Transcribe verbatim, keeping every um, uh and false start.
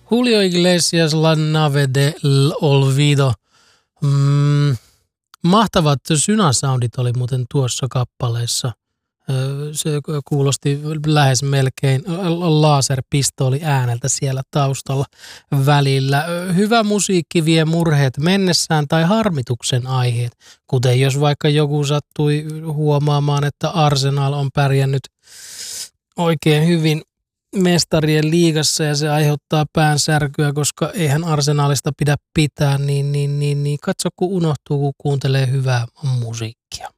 Julio Iglesias, La Nave de Olvido. Mm, mahtavat synasoundit oli muuten tuossa kappaleessa. Se kuulosti lähes melkein laserpistooli ääneltä siellä taustalla välillä. Hyvä musiikki vie murheet mennessään tai harmituksen aiheet, kuten jos vaikka joku sattui huomaamaan, että Arsenal on pärjännyt oikein hyvin mestarien liigassa ja se aiheuttaa päänsärkyä, koska eihän Arsenalista pidä pitää, niin, niin, niin, niin katso kun unohtuu, kun kuuntelee hyvää musiikkia.